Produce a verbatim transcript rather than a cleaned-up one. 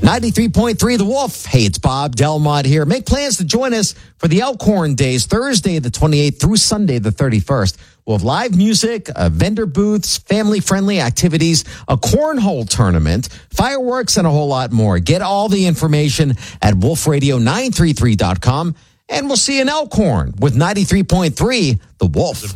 ninety-three point three The Wolf. Hey, it's Bob Delmont here. Make plans to join us for the Elkhorn Days, Thursday the twenty-eighth through Sunday the thirty-first. We'll have live music, uh, vendor booths, family-friendly activities, a cornhole tournament, fireworks, and a whole lot more. Get all the information at wolf radio nine three three dot com, and we'll see you in Elkhorn with ninety-three point three The Wolf.